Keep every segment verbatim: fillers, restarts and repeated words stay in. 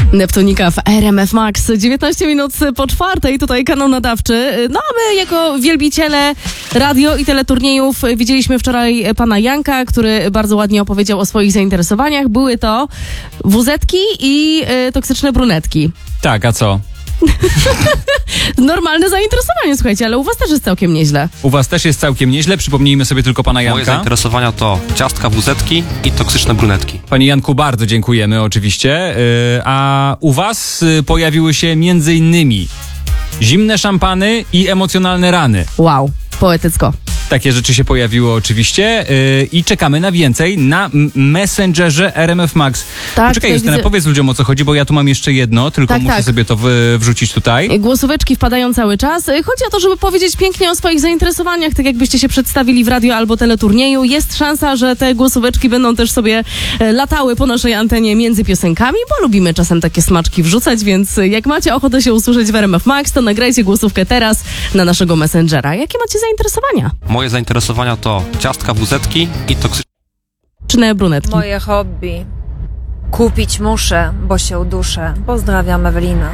Neptunika w R M F Max. dziewiętnaście minut po czwartej, tutaj kanał nadawczy. No a my jako wielbiciele radio i teleturniejów widzieliśmy wczoraj pana Janka, który bardzo ładnie opowiedział o swoich zainteresowaniach. Były to wuzetki i y, toksyczne brunetki. Tak, a co? Normalne zainteresowanie, słuchajcie, ale u was też jest całkiem nieźle. U was też jest całkiem nieźle, przypomnijmy sobie tylko pana Janka. Moje zainteresowania to ciastka, wuzetki i toksyczne brunetki. Panie Janku, bardzo dziękujemy oczywiście. Yy, a u was yy, pojawiły się między innymi zimne szampany i emocjonalne rany. Wow, poetycko. Takie rzeczy się pojawiły oczywiście yy, i czekamy na więcej na m- Messengerze R M F Max. Tak, Poczekaj, Justyna, widzę... powiedz ludziom, o co chodzi, bo ja tu mam jeszcze jedno, tylko tak, muszę tak. sobie to w- wrzucić tutaj. Głosóweczki wpadają cały czas. Chodzi o to, żeby powiedzieć pięknie o swoich zainteresowaniach, tak jakbyście się przedstawili w radio albo teleturnieju. Jest szansa, że te głosóweczki będą też sobie latały po naszej antenie między piosenkami, bo lubimy czasem takie smaczki wrzucać, więc jak macie ochotę się usłyszeć w R M F Max, to nagrajcie głosówkę teraz na naszego Messengera. Jakie macie zainteresowania? Moje zainteresowania to ciastka, wuzetki i toksyczne Czy brunetki? Moje hobby. Kupić muszę, bo się uduszę. Pozdrawiam, Ewelina.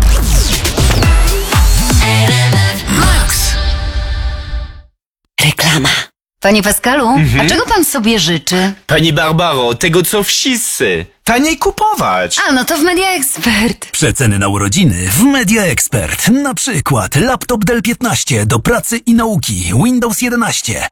Max. Reklama. Panie Pascalu, Mhm. a czego pan sobie życzy? Pani Barbaro, tego co wszyscy. Taniej kupować. A, no to w Media Expert. Przeceny na urodziny w Media Expert. Na przykład laptop Dell piętnaście do pracy i nauki, Windows jedenaście.